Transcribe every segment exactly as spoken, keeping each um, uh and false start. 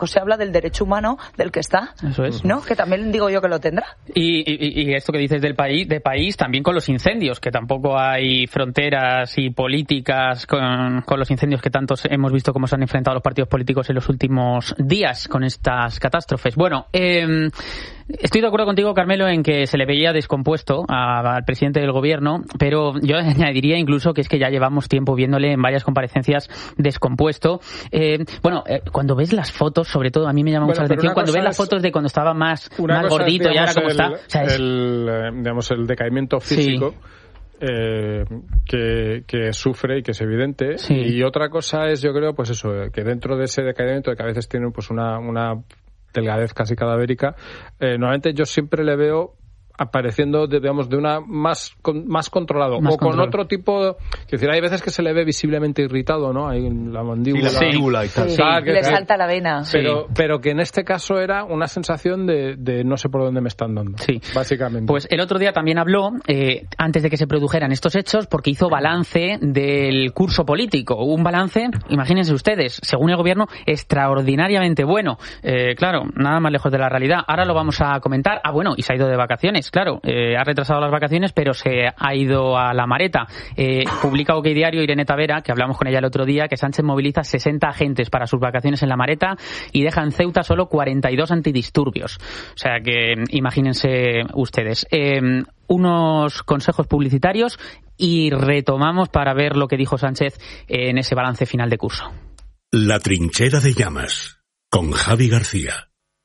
se habla del derecho humano del que está. Eso es. ¿No? Que también digo yo que lo tendrá. Y, y, y esto que dices del país, de país, también con los incendios, que tampoco hay fronteras y políticas con, con los incendios que tantos hemos visto cómo se han enfrentado los partidos políticos en los últimos días con estas catástrofes. Bueno, eh, estoy de acuerdo contigo, Carmelo, en que se le veía descompuesto a, al presidente del gobierno, pero yo añadiría incluso que es que ya llevamos tiempo viéndole en varias comparecencias descompuesto. Eh, bueno, eh, cuando ves las fotos, sobre todo, a mí me llama bueno, mucho la atención, cuando ves las es, fotos de cuando estaba más, más gordito es, digamos, y ahora como el, está. O sea, es... el, digamos, el decaimiento físico. Sí. Eh, que, que sufre y que es evidente. Sí. Y otra cosa es, yo creo, pues eso, que dentro de ese decaimiento, que a veces tiene pues una, una delgadez casi cadavérica, eh, normalmente yo siempre le veo apareciendo, de, digamos, de una más con, más controlado más o con control. Otro tipo, es decir, hay veces que se le ve visiblemente irritado, ¿no? Ahí en la mandíbula, sí, la mandíbula y tal. Sí, sí. Ah, que, le salta la vena. Pero, sí. pero que en este caso era una sensación de, de no sé por dónde me están dando. Sí. Básicamente. Pues el otro día también habló, eh, antes de que se produjeran estos hechos, porque hizo balance del curso político. Un balance, imagínense ustedes, según el gobierno, extraordinariamente bueno. Eh, claro, nada más lejos de la realidad. Ahora lo vamos a comentar. Ah, bueno, y se ha ido de vacaciones, claro. Eh, ha retrasado las vacaciones, pero se ha ido a la Mareta. Eh, publica OK Diario Irene Tavera, que hablamos con ella el otro día, que Sánchez moviliza sesenta agentes para sus vacaciones en la Mareta y deja en Ceuta solo cuarenta y dos antidisturbios. O sea que imagínense ustedes. Eh, unos consejos publicitarios y retomamos para ver lo que dijo Sánchez en ese balance final de curso. La trinchera de llamas, con Javi García.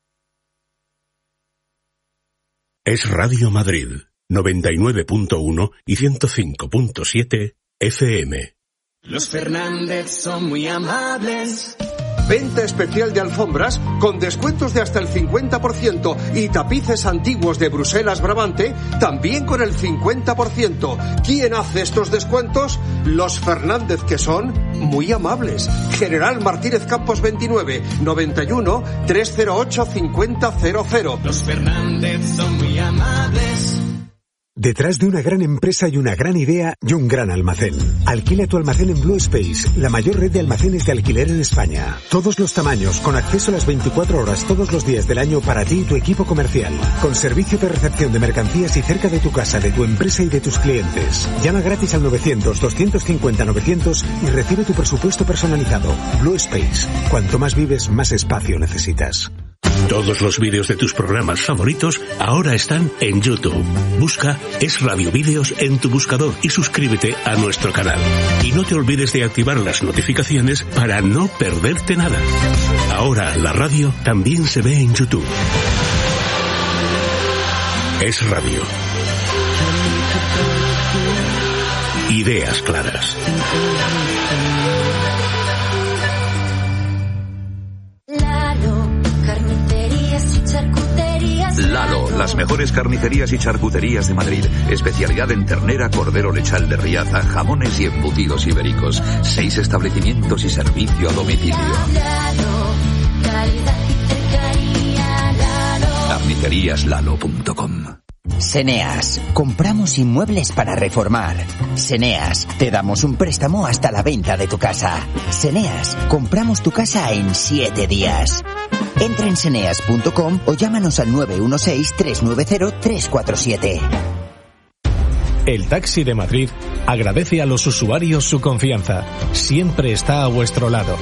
Es Radio Madrid, noventa y nueve punto uno y ciento cinco punto siete F M. Los Fernández son muy amables. Venta especial de alfombras con descuentos de hasta el cincuenta por ciento y tapices antiguos de Bruselas Brabante también con el cincuenta por ciento. ¿Quién hace estos descuentos? Los Fernández, que son muy amables. General Martínez Campos veintinueve, noventa y uno, trescientos ocho, cincuenta cero cero. Los Fernández son muy amables. Detrás de una gran empresa y una gran idea y un gran almacén. Alquila tu almacén en Blue Space, la mayor red de almacenes de alquiler en España. Todos los tamaños, con acceso a las veinticuatro horas todos los días del año para ti y tu equipo comercial. Con servicio de recepción de mercancías y cerca de tu casa, de tu empresa y de tus clientes. Llama gratis al novecientos, doscientos cincuenta, novecientos y recibe tu presupuesto personalizado. Blue Space. Cuanto más vives, más espacio necesitas. Todos los vídeos de tus programas favoritos ahora están en YouTube. Busca Es Radio Vídeos en tu buscador y suscríbete a nuestro canal. Y no te olvides de activar las notificaciones para no perderte nada. Ahora la radio también se ve en YouTube. Es Radio. Ideas claras. Lalo, las mejores carnicerías y charcuterías de Madrid. Especialidad en ternera, cordero lechal de Riaza, jamones y embutidos ibéricos. Seis establecimientos y servicio a domicilio. carnicerías lalo punto com. Seneas, compramos inmuebles para reformar. Seneas, te damos un préstamo hasta la venta de tu casa. Seneas, compramos tu casa en siete días. Entra en seneas punto com o llámanos al nueve uno seis, tres nueve cero, tres cuatro siete. El Taxi de Madrid agradece a los usuarios su confianza. Siempre está a vuestro lado.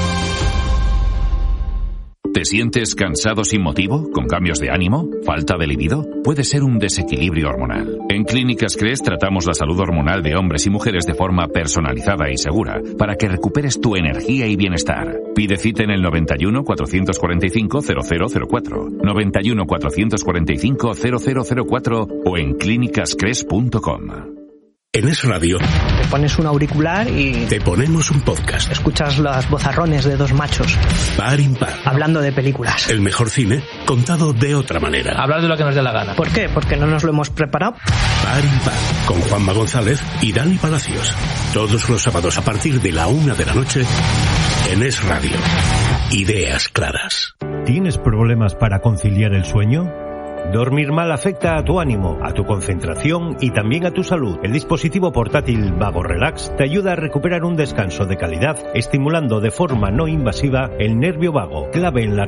¿Te sientes cansado sin motivo? ¿Con cambios de ánimo? ¿Falta de libido? Puede ser un desequilibrio hormonal. En Clínicas Cres tratamos la salud hormonal de hombres y mujeres de forma personalizada y segura para que recuperes tu energía y bienestar. Pide cita en el noventa y uno, cuatrocientos cuarenta y cinco, cero cero cero cuatro, noventa y uno, cuatrocientos cuarenta y cinco, cero cero cero cuatro o en clínicas cres punto com. En Es Radio te pones un auricular y te ponemos un podcast. Escuchas los bozarrones de dos machos par impar hablando de películas. El mejor cine contado de otra manera. Hablar de lo que nos dé la gana. ¿Por qué? Porque no nos lo hemos preparado. Par impar con Juanma González y Dani Palacios. Todos los sábados a partir de la una de la noche en Es Radio. Ideas claras. ¿Tienes problemas para conciliar el sueño? Dormir mal afecta a tu ánimo, a tu concentración y también a tu salud. El dispositivo portátil Vago Relax te ayuda a recuperar un descanso de calidad, estimulando de forma no invasiva el nervio vago, clave en la